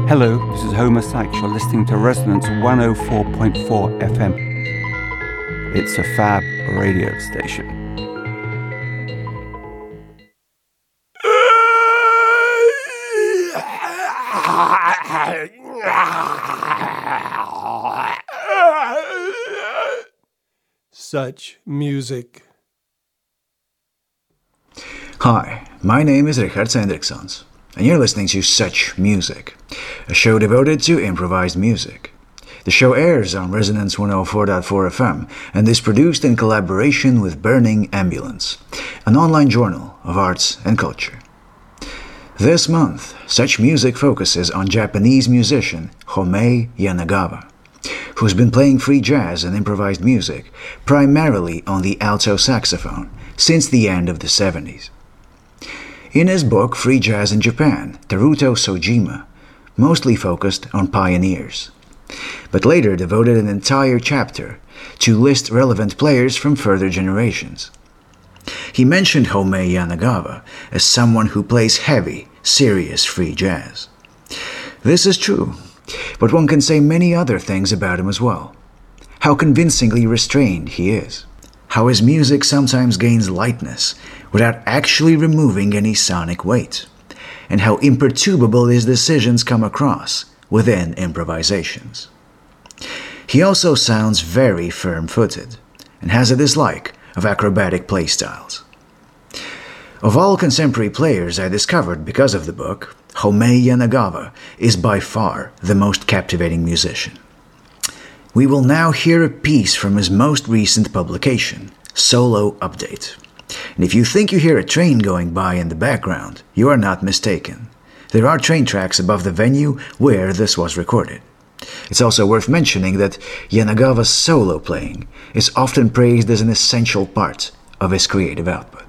Hello, this is Homer Sykes. You're listening to Resonance 104.4 FM. It's a fab radio station. Such music. Hi, my name is Richard Hendriksons, and you're listening to Such Music, a show devoted to improvised music. The show airs on Resonance 104.4 FM and is produced in collaboration with Burning Ambulance, an online journal of arts and culture. This month, Such Music focuses on Japanese musician Homei Yanagawa, who's been playing free jazz and improvised music primarily on the alto saxophone since the end of the 70s. In his book Free Jazz in Japan, Teruto Sojima mostly focused on pioneers, but later devoted an entire chapter to list relevant players from further generations. He mentioned Homei Yanagawa as someone who plays heavy, serious free jazz. This is true, but one can say many other things about him as well. How convincingly restrained he is. How his music sometimes gains lightness without actually removing any sonic weight. And how imperturbable his decisions come across within improvisations. He also sounds very firm-footed and has a dislike of acrobatic playstyles. Of all contemporary players I discovered because of the book, Homei Yanagawa is by far the most captivating musician. We will now hear a piece from his most recent publication, Solo Update. And if you think you hear a train going by in the background, you are not mistaken. There are train tracks above the venue where this was recorded. It's also worth mentioning that Yanagawa's solo playing is often praised as an essential part of his creative output.